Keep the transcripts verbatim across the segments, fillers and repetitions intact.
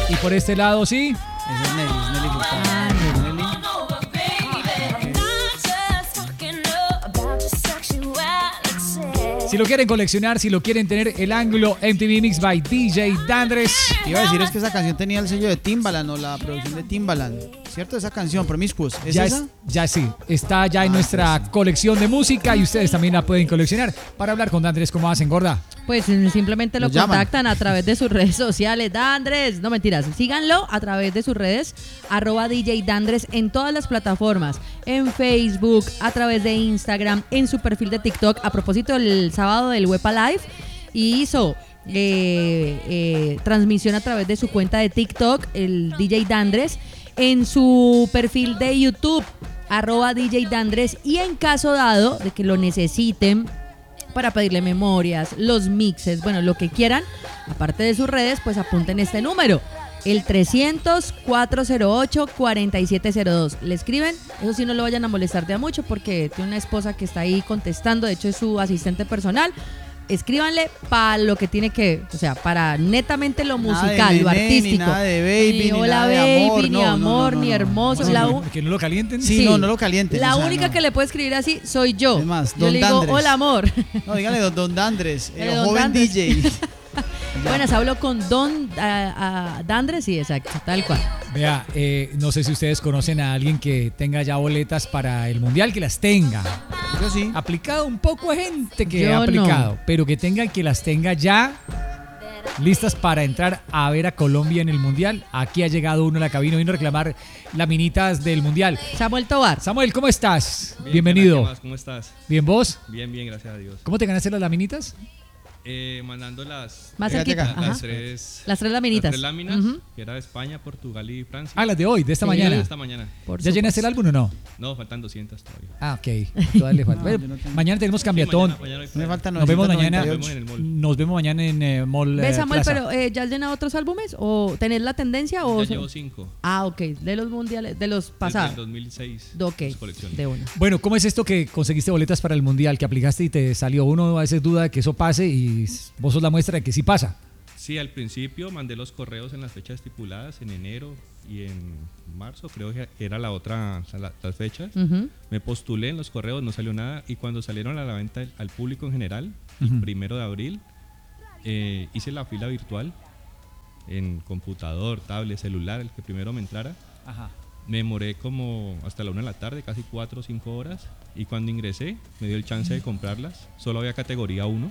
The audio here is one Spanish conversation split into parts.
Y por este lado, sí. Esa es Nelly, es Nelly Furtado. Ah, Nelly. Si lo quieren coleccionar, si lo quieren tener, el ángulo M T V Mix by D J Dandres. Iba a decir es que esa canción tenía el sello de Timbaland o la producción de Timbaland. ¿Cierto? Esa canción, Promiscuous. ¿Es ya esa? Es, ya sí, está ya en Ah, nuestra pues sí. colección de música y ustedes también la pueden coleccionar. Para hablar con Dandres, ¿cómo hacen, gorda? Pues simplemente lo Lo llaman. contactan a través de sus redes sociales. Dandres, no mentiras, síganlo a través de sus redes, arroba D J Dandres en todas las plataformas, en Facebook, a través de Instagram, en su perfil de TikTok. A propósito, el sábado del Wepa Live hizo eh, eh, transmisión a través de su cuenta de TikTok, el D J Dandres, en su perfil de YouTube, arroba D J Dandres, y en caso dado de que lo necesiten para pedirle memorias, los mixes, bueno, lo que quieran, aparte de sus redes, pues apunten este número, el trescientos, cuatrocientos ocho, cuarenta y siete cero dos. Le escriben, eso sí no lo vayan a molestar de a mucho porque tiene una esposa que está ahí contestando, de hecho es su asistente personal. Escríbanle para lo que tiene que, o sea, para netamente lo Nada musical, de lo nené, artístico. Ni nada de baby, Ni ni hola nada de baby, amor. ni no, no, amor, no, no, ni no. hermoso. Sí, la u- que no lo calienten. Sí, no, no lo calienten. La o sea, única no. que le puede escribir así soy yo. Es más, yo Don le digo, Dandres. hola amor. No, dígale don, don Dandres, el Dale, don joven Dandres. D J. Buenas, hablo con Don a, a Dandres, sí, exacto, tal cual. Vea, eh, no sé si ustedes conocen a alguien que tenga ya boletas para el Mundial, que las tenga. Yo sí. Aplicado un poco de gente que Yo ha no. aplicado, pero que tengan, que las tenga ya listas para entrar a ver a Colombia en el Mundial. Aquí ha llegado uno a la cabina, vino a reclamar laminitas del Mundial. Samuel Tobar. Samuel, ¿cómo estás? Bien, Bienvenido. Cana, ¿qué más? ¿Cómo estás? ¿Bien vos? Bien, bien, gracias a Dios. ¿Cómo te ganaste las laminitas? Eh, mandando las, Más Fíjate cerquita. acá. Ajá. las tres, Las tres laminitas. las tres láminas, Ujú. que era de España, Portugal y Francia. Ah, las de hoy, de esta Sí. mañana. De esta mañana. Por ¿Ya llenaste el supuesto. álbum o no? No, faltan doscientas todavía. Ah, ok. Todavía le falta. No, Bueno, yo no tengo. mañana tenemos Sí, cambiatón. mañana- mañana hay Me playa. faltan Nos vemos mañana. Nos novecientos noventa y ocho. vemos en el mall. Nos vemos mañana en eh, Mall. ¿Ves, eh, Samuel, Plaza. pero eh, ya has llenado otros álbumes? ¿O tenés la tendencia? O Ya se- llevo cinco. Ah, ok, de los mundiales, de los Desde el pasados. dos mil seis. Ok, las colecciones. de una. Bueno, ¿cómo es esto que conseguiste boletas para el Mundial, que aplicaste y te salió? Uno a veces duda de que eso pase y vos sos la muestra de que sí pasa. Sí, al principio mandé los correos en las fechas estipuladas, en enero y en marzo, creo que era la otra, o sea, la- las fechas. Ujú. Me postulé en los correos, no salió nada. Y cuando salieron a la venta al- al público en general, Ujú. el primero de abril, eh, hice la fila virtual en computador, tablet, celular, el que primero me entrara. Ajá. Me demoré como hasta la una de la tarde, casi cuatro o cinco horas. Y cuando ingresé, me dio el chance de comprarlas. Solo había categoría uno.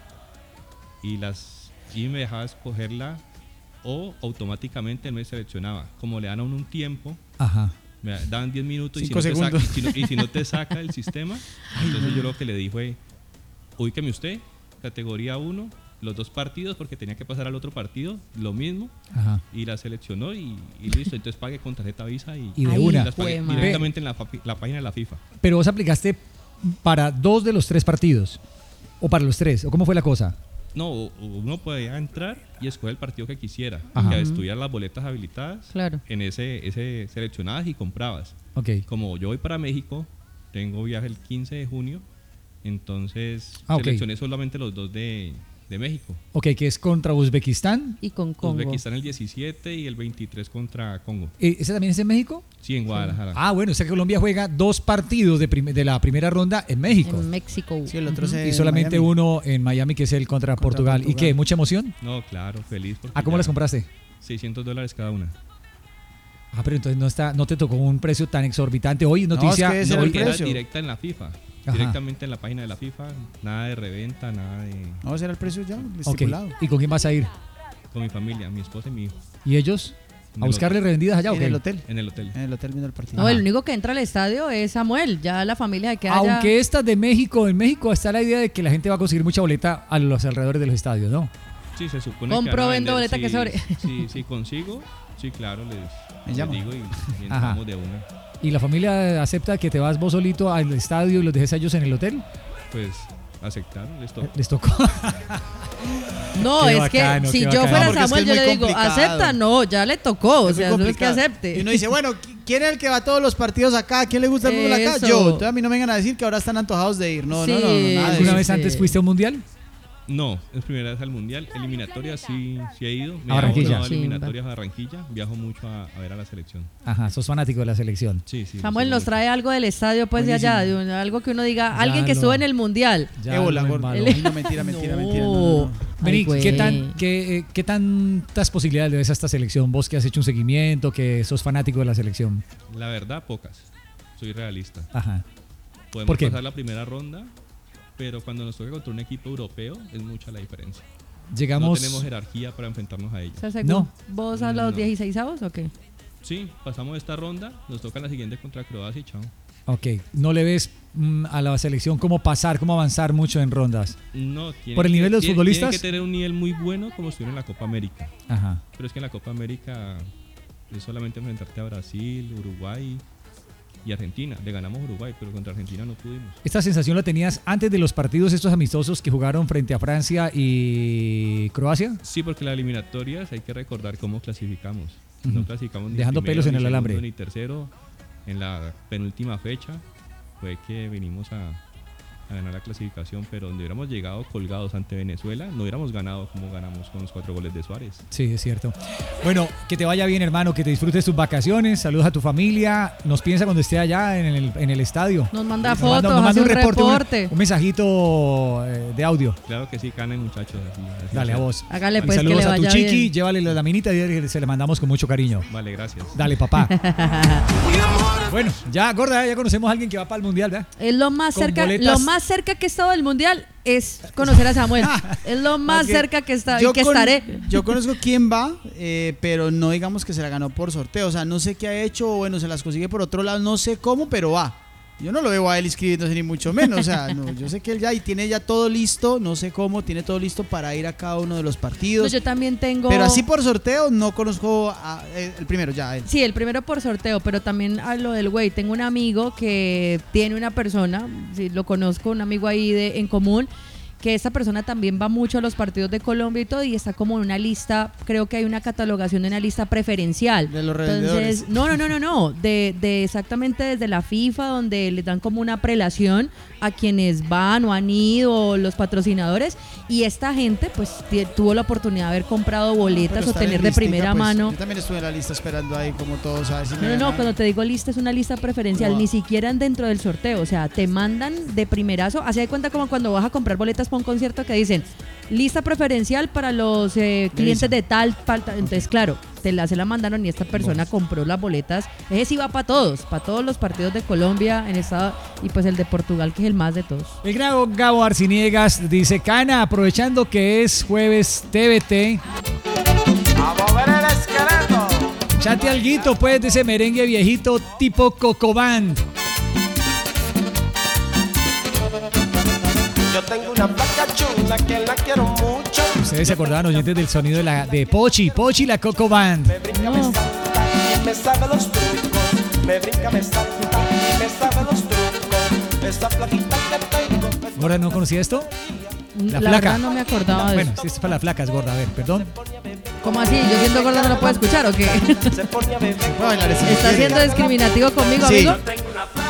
Y, las, y me dejaba escogerla o automáticamente él me seleccionaba. Como le dan a uno un tiempo, Ajá. me daban diez minutos y si, Cinco no te saca, segundos. y, si no, y si no te saca el sistema, entonces yo lo que le di fue, ubíqueme usted, categoría uno, los dos partidos, porque tenía que pasar al otro partido, lo mismo, Ajá. y la seleccionó y, y listo. Entonces pagué con tarjeta Visa y, Y de Ay, una. las pagué jue madre. directamente en la, fa- la página de la FIFA. Pero vos aplicaste para dos de los tres partidos. ¿O para los tres? ¿O cómo fue la cosa? No, u- uno podía entrar y escoger el partido que quisiera, Ajá. que estuvieran las boletas habilitadas Claro. en ese, ese seleccionadas y comprabas. Ok. Como yo voy para México, tengo viaje el quince de junio, entonces Ah, ok. seleccioné solamente los dos de, de México. Ok, que es contra Uzbekistán. Y con Congo. Uzbekistán el diecisiete y el veintitrés contra Congo. Eh, ¿Ese también es en México? Sí, en Guadalajara. Ah, bueno, o sea que Colombia juega dos partidos de, prim- de la primera ronda en México. En México. Sí, el otro Ujú. se- Y solamente Miami. uno en Miami, que es el contra, Contra Portugal. ¿Y Portugal. qué? ¿Mucha emoción? No, claro, feliz. porque ¿Ah, cómo ya las compraste? seiscientos dólares cada una. Ah, pero entonces no está, no te tocó un precio tan exorbitante. Hoy es noticia. es que ese no, era hoy- el Era precio. directa en la FIFA. Ajá. Directamente en la página de la FIFA. Nada de reventa, nada de... No, ese era el precio ya, Ok. estipulado. ¿Y con quién vas a ir? Con mi familia, mi esposa y mi hijo. ¿Y ellos? En ¿A el buscarle hotel. revendidas allá o En qué? el hotel. En el hotel. En el hotel viendo el partido. No, el único que entra al estadio es Samuel. Ya la familia se queda Aunque allá. esta de México, en México está la idea de que la gente va a conseguir mucha boleta a los alrededores de los estadios, ¿no? Sí, se supone Compro, que van a vendo vender, boleta que si- sobre. Si, si consigo, sí, claro, les, Me les llama. digo y, y Ajá. entramos de una. ¿Y la familia acepta que te vas vos solito al estadio y los dejes a ellos en el hotel? Pues aceptaron, les tocó. Les tocó. No, Qué es bacano, que si qué yo bacano. fuera Porque es que Samuel, es yo muy le digo, complicado. acepta, no, ya le tocó. O Es muy sea, no es que complicado. acepte. Y uno dice, bueno, ¿quién es el que va a todos los partidos acá? ¿A quién le gusta el fútbol acá? Eso. Yo. Entonces a mí no me vengan a decir que ahora están antojados de ir. No, Sí. no, no, no, nada de ¿Alguna eso. vez sí. antes fuiste a un mundial? No, es primera vez al mundial. Eliminatorias sí, sí he ido. Me A Barranquilla. he ido a Chimba. eliminatorias a Barranquilla. Viajo mucho a, a ver a la selección. Ajá, sos fanático de la selección. Sí, sí. Samuel lo nos sigo trae algo del estadio, pues, de allá, de un- algo que uno diga, Ya alguien que lo- estuvo en el mundial. Ya Ébola, lo gordo. embaló. Ay, no, mentira, mentira, No. mentira. No, no, no. Vení, Ay, güey. ¿qué, tan, qué, eh, ¿qué tantas posibilidades le ves a esta selección? Vos que has hecho un seguimiento, que sos fanático de la selección. mucho. La verdad, pocas. Soy realista. Ajá. Podemos ¿Por qué? pasar la primera ronda, pero cuando nos toca contra un equipo europeo es mucha la diferencia. Llegamos. No tenemos jerarquía para enfrentarnos a ellos. ¿Estás seguro? No. ¿Vos a los No. dieciseisavos o qué? Sí, pasamos esta ronda, nos toca la siguiente contra Croacia y chao. Ok, no le ves mm, a la selección cómo pasar, cómo avanzar mucho en rondas. No, tienen ¿Por el que- nivel de los tienen- futbolistas? Tienen que tener un nivel muy bueno como estuvieron en la Copa América. Ajá. Pero es que en la Copa América es solamente enfrentarte a Brasil, Uruguay y Argentina. Le ganamos a Uruguay, pero contra Argentina no pudimos. ¿Esta sensación la tenías antes de los partidos estos amistosos que jugaron frente a Francia y Croacia? Sí, porque las eliminatorias hay que recordar cómo clasificamos. Ujú. No clasificamos ni Dejando primero, pelos en ni el segundo, alambre. ni tercero. En la penúltima fecha fue que vinimos a, a ganar la clasificación, pero donde hubiéramos llegado colgados ante Venezuela, no hubiéramos ganado como ganamos con los cuatro goles de Suárez. Sí, es cierto. Bueno, que te vaya bien, hermano, que te disfrutes tus vacaciones. Saludos a tu familia. Nos piensa cuando esté allá en el, en el estadio. Nos manda Nos fotos, manda- nos hace manda un reporte, un- reporte. Un, mensajito eh, de audio. Claro que sí, canen muchachos. Así, así Dale a sea. vos. Hágale, Y pues, que saludos le a tu vaya chiqui, bien. llévale la laminita y se le mandamos con mucho cariño. Vale, gracias. Dale, papá. Bueno, ya, gorda, ya conocemos a alguien que va para el mundial, ¿verdad? Es lo más Con cerca, boletas. lo más cerca que he estado del mundial es conocer a Samuel. Es lo más Porque cerca que está y yo que con- estaré. Yo conozco quién va, eh, pero no digamos que se la ganó por sorteo. O sea, no sé qué ha hecho, o bueno, se las consigue por otro lado, no sé cómo, pero va. Yo no lo veo a él inscribiéndose ni mucho menos. O sea, no, yo sé que él ya y tiene ya todo listo, no sé cómo, tiene todo listo para ir a cada uno de los No, partidos. yo también tengo. Pero así por sorteo no conozco a- eh, el primero, ya a él. Sí, el primero por sorteo, pero también a lo del güey. Tengo un amigo que tiene una persona, sí, lo conozco, un amigo ahí de, en común, que esta persona también va mucho a los partidos de Colombia y todo, y está como en una lista, creo que hay una catalogación de una lista preferencial. De los revendedores. Entonces, no, no, no, no, no, de, de exactamente desde la FIFA, donde les dan como una prelación a quienes van o han ido, o los patrocinadores, y esta gente pues tie- tuvo la oportunidad de haber comprado boletas Pero o estar en tener de listica, primera pues, mano. Yo también estuve en la lista esperando ahí como todos a ver si me No, no, no, ganaba. cuando te digo lista es una lista preferencial, Wow. ni siquiera dentro del sorteo, o sea, te mandan de primerazo, así de cuenta como cuando vas a comprar boletas para un concierto que dicen lista preferencial para los eh, clientes de tal, tal, tal. Entonces claro, te la, se la mandaron y esta persona compró las boletas, ese sí va para todos, para todos los partidos de Colombia en esta, y pues el de Portugal que es el más de todos. El gran Gabo Arciniegas dice: Cana, aprovechando que es jueves T V T, A mover el esqueleto. chate alguito pues de ese merengue viejito tipo Cocoband. Yo tengo una placa chula que la quiero mucho. Ustedes se acordaban, oyentes, del sonido de, la, de Pochi, Pochi la Cocoband. Me brinca, me No. salta, me sabe los trucos. Me brinca, me salta, me sabe los trucos. Esa plaquita que tengo. ¿Gorda no conocía esto? La La, flaca. verdad no me acordaba de Bueno, eso. si es para las flacas, gorda, a ver, perdón. ¿Cómo así? Yo siendo gorda no lo puedo escuchar o qué? Se pone a beber. Voy a bailar ese ¿Estás merengue. siendo discriminativo conmigo, Sí. amigo? Tengo una placa